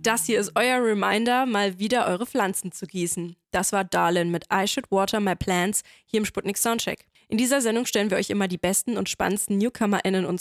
Das hier ist euer Reminder, mal wieder eure Pflanzen zu gießen. Das war Darlin mit I Should Water My Plants hier im Sputnik Soundcheck. In dieser Sendung stellen wir euch immer die besten und spannendsten NewcomerInnen und